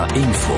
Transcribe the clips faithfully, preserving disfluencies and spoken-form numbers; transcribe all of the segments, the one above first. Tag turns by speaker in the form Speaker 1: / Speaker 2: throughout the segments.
Speaker 1: Info.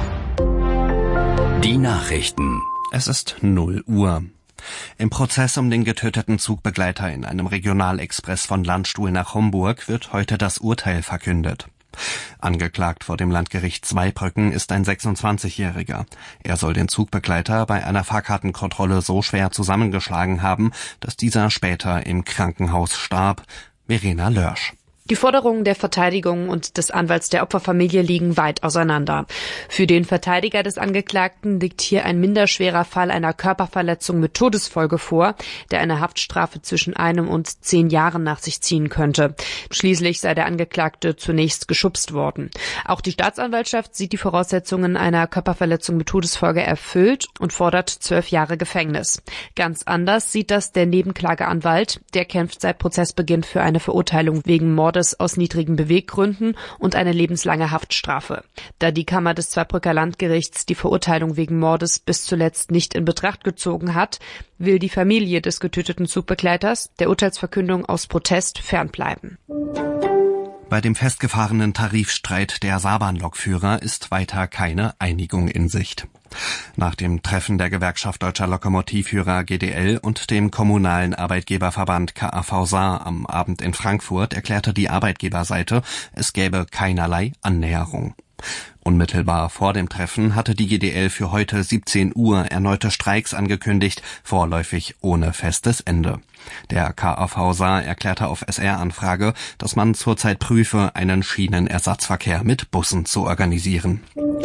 Speaker 1: Die Nachrichten.
Speaker 2: Es ist null Uhr. Im Prozess um den getöteten Zugbegleiter in einem Regionalexpress von Landstuhl nach Homburg wird heute das Urteil verkündet. Angeklagt vor dem Landgericht Zweibrücken ist ein sechsundzwanzigjähriger. Er soll den Zugbegleiter bei einer Fahrkartenkontrolle so schwer zusammengeschlagen haben, dass dieser später im Krankenhaus starb. Verena Lörsch.
Speaker 3: Die Forderungen der Verteidigung und des Anwalts der Opferfamilie liegen weit auseinander. Für den Verteidiger des Angeklagten liegt hier ein minderschwerer Fall einer Körperverletzung mit Todesfolge vor, der eine Haftstrafe zwischen einem und zehn Jahren nach sich ziehen könnte. Schließlich sei der Angeklagte zunächst geschubst worden. Auch die Staatsanwaltschaft sieht die Voraussetzungen einer Körperverletzung mit Todesfolge erfüllt und fordert zwölf Jahre Gefängnis. Ganz anders sieht das der Nebenklageanwalt. Der kämpft seit Prozessbeginn für eine Verurteilung wegen Mord aus niedrigen Beweggründen und eine lebenslange Haftstrafe. Da die Kammer des Zweibrücker Landgerichts die Verurteilung wegen Mordes bis zuletzt nicht in Betracht gezogen hat, will die Familie des getöteten Zugbegleiters der Urteilsverkündung aus Protest fernbleiben.
Speaker 2: Bei dem festgefahrenen Tarifstreit der Saarbahnlokführer ist weiter keine Einigung in Sicht. Nach dem Treffen der Gewerkschaft Deutscher Lokomotivführer G D L und dem kommunalen Arbeitgeberverband K A V Saar am Abend in Frankfurt erklärte die Arbeitgeberseite, es gäbe keinerlei Annäherung. Unmittelbar vor dem Treffen hatte die G D L für heute siebzehn Uhr erneute Streiks angekündigt, vorläufig ohne festes Ende. Der K A V Saar erklärte auf S R-Anfrage, dass man zurzeit prüfe, einen Schienenersatzverkehr mit Bussen zu organisieren.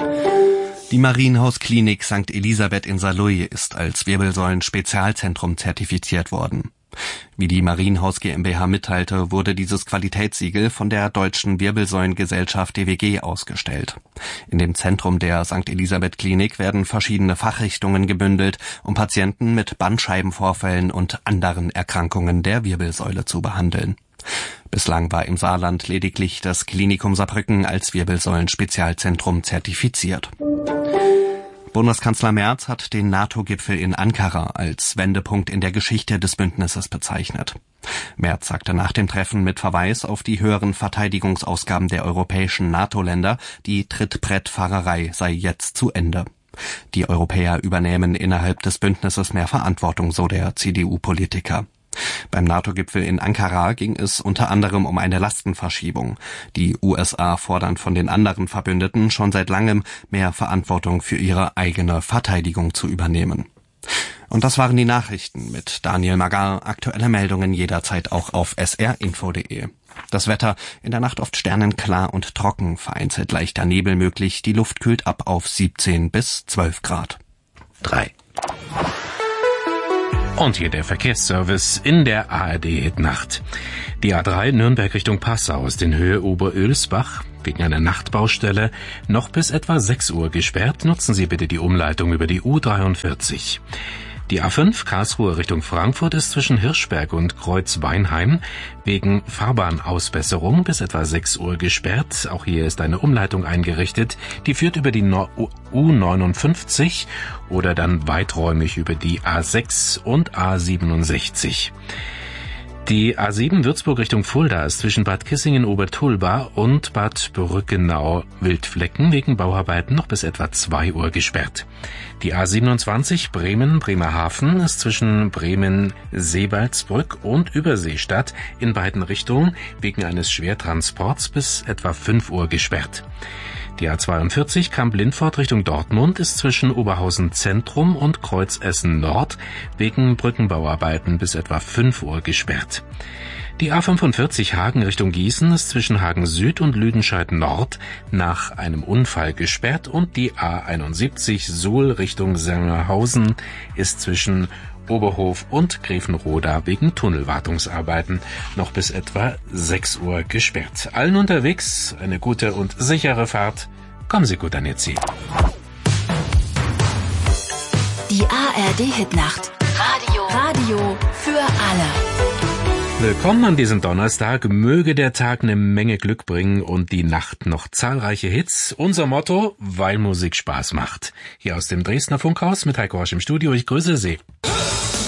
Speaker 2: Die Marienhausklinik Sankt Elisabeth in Saarlouis ist als Wirbelsäulen-Spezialzentrum zertifiziert worden. Wie die Marienhaus GmbH mitteilte, wurde dieses Qualitätssiegel von der Deutschen Wirbelsäulengesellschaft D W G ausgestellt. In dem Zentrum der Sankt Elisabeth Klinik werden verschiedene Fachrichtungen gebündelt, um Patienten mit Bandscheibenvorfällen und anderen Erkrankungen der Wirbelsäule zu behandeln. Bislang war im Saarland lediglich das Klinikum Saarbrücken als Wirbelsäulen-Spezialzentrum zertifiziert. Bundeskanzler Merz hat den NATO-Gipfel in Ankara als Wendepunkt in der Geschichte des Bündnisses bezeichnet. Merz sagte nach dem Treffen mit Verweis auf die höheren Verteidigungsausgaben der europäischen NATO-Länder, die Trittbrettfahrerei sei jetzt zu Ende. Die Europäer übernehmen innerhalb des Bündnisses mehr Verantwortung, so der C D U-Politiker. Beim NATO-Gipfel in Ankara ging es unter anderem um eine Lastenverschiebung. Die U S A fordern von den anderen Verbündeten schon seit langem, mehr Verantwortung für ihre eigene Verteidigung zu übernehmen. Und das waren die Nachrichten mit Daniel Magar. Aktuelle Meldungen jederzeit auch auf s r info punkt d e. Das Wetter: in der Nacht oft sternenklar und trocken, vereinzelt leichter Nebel möglich. Die Luft kühlt ab auf siebzehn bis zwölf Grad.
Speaker 1: drei.
Speaker 4: Und hier der Verkehrsservice in der A R D-Hitnacht. Die A drei Nürnberg Richtung Passau ist in Höhe Oberölsbach wegen einer Nachtbaustelle noch bis etwa sechs Uhr gesperrt. Nutzen Sie bitte die Umleitung über die U dreiundvierzig. Die A fünf Karlsruhe Richtung Frankfurt ist zwischen Hirschberg und Kreuzweinheim wegen Fahrbahnausbesserung bis etwa sechs Uhr gesperrt. Auch hier ist eine Umleitung eingerichtet. Die führt über die U neunundfünfzig oder dann weiträumig über die A sechs und A siebenundsechzig. Die A sieben Würzburg Richtung Fulda ist zwischen Bad Kissingen-Obertulba und Bad Brückenau-Wildflecken wegen Bauarbeiten noch bis etwa zwei Uhr gesperrt. Die A siebenundzwanzig Bremen-Bremerhaven ist zwischen Bremen-Seebaldsbrück und Überseestadt in beiden Richtungen wegen eines Schwertransports bis etwa fünf Uhr gesperrt. Die A zweiundvierzig Kamp-Lindfort Richtung Dortmund ist zwischen Oberhausen Zentrum und Kreuzessen Nord wegen Brückenbauarbeiten bis etwa fünf Uhr gesperrt. Die A fünfundvierzig Hagen Richtung Gießen ist zwischen Hagen Süd und Lüdenscheid Nord nach einem Unfall gesperrt und die A einundsiebzig Suhl Richtung Semmelhausen ist zwischen Oberhof und Grevenroda wegen Tunnelwartungsarbeiten noch bis etwa sechs Uhr gesperrt. Allen unterwegs eine gute und sichere Fahrt. Kommen Sie gut an Ihr Ziel.
Speaker 5: Die A R D-Hitnacht. Radio. Radio für alle.
Speaker 4: Willkommen an diesem Donnerstag. Möge der Tag eine Menge Glück bringen und die Nacht noch zahlreiche Hits. Unser Motto: weil Musik Spaß macht. Hier aus dem Dresdner Funkhaus mit Heiko Rosch im Studio. Ich grüße Sie.